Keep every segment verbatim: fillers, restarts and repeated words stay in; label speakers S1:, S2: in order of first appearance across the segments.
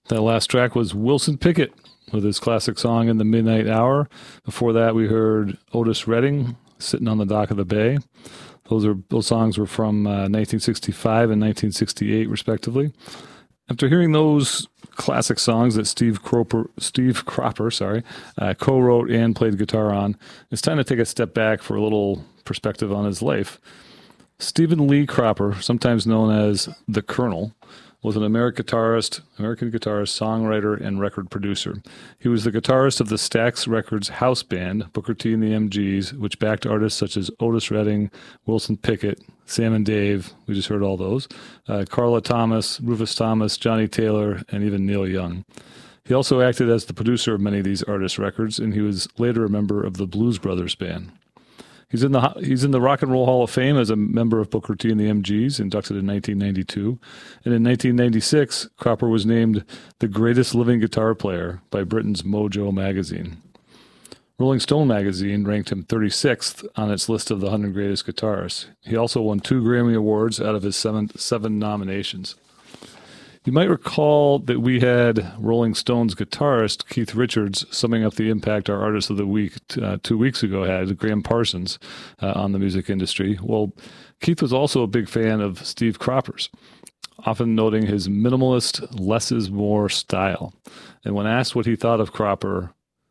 S1: That last track was Wilson Pickett with his classic song In the Midnight Hour. Before that, we heard Otis Redding, Sitting on the Dock of the Bay. Those are those songs were from uh, nineteen sixty-five and nineteen sixty-eight, respectively. After hearing those classic songs that Steve Cropper, Steve Cropper, sorry, uh, co-wrote and played guitar on, it's time to take a step back for a little perspective on his life. Stephen Lee Cropper, sometimes known as the Colonel, was an American guitarist, American guitarist, songwriter, and record producer. He was the guitarist of the Stax Records house band, Booker T and the M Gs, which backed artists such as Otis Redding, Wilson Pickett, Sam and Dave, we just heard all those, uh, Carla Thomas, Rufus Thomas, Johnny Taylor, and even Neil Young. He also acted as the producer of many of these artists' records, and he was later a member of the Blues Brothers band. He's in the he's in the Rock and Roll Hall of Fame as a member of Booker T and the M Gs, inducted in nineteen ninety-two. And in nineteen ninety-six, Cropper was named the greatest living guitar player by Britain's Mojo magazine. Rolling Stone magazine ranked him thirty-sixth on its list of the one hundred greatest guitarists. He also won two Grammy Awards out of his seven, seven nominations. You might recall that we had Rolling Stones guitarist Keith Richards summing up the impact our Artist of the Week uh, two weeks ago had, Graham Parsons, uh, on the music industry. Well, Keith was also a big fan of Steve Cropper's, often noting his minimalist, less is more style. And when asked what he thought of Cropper,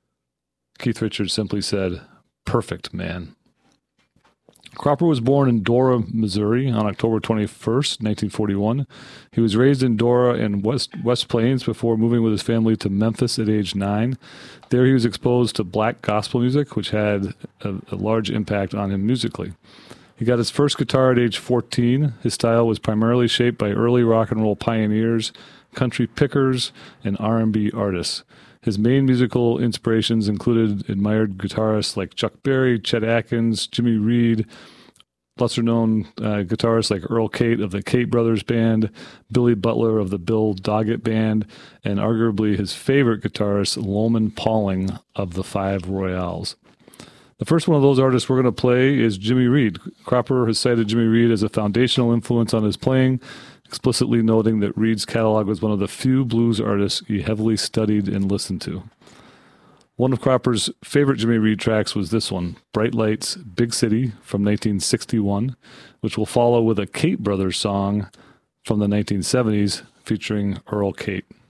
S1: Keith Richards simply said, "Perfect, man." Cropper was born in Dora, Missouri on October twenty-first, nineteen forty-one. He was raised in Dora and West West Plains before moving with his family to Memphis at age nine. There he was exposed to black gospel music, which had a, a large impact on him musically. He got his first guitar at age fourteen. His style was primarily shaped by early rock and roll pioneers, country pickers, and R and B artists. His main musical inspirations included admired guitarists like Chuck Berry, Chet Atkins, Jimmy Reed, lesser-known uh, guitarists like Earl Cates of the Cate Brothers Band, Billy Butler of the Bill Doggett Band, and arguably his favorite guitarist, Loman Pauling of the Five Royales. The first one of those artists we're going to play is Jimmy Reed. Cropper has cited Jimmy Reed as a foundational influence on his playing, explicitly noting that Reed's catalog was one of the few blues artists he heavily studied and listened to. One of Cropper's favorite Jimmy Reed tracks was this one, Bright Lights, Big City, from nineteen sixty-one, which will follow with a Cate Brothers song from the nineteen seventies featuring Earl Cates.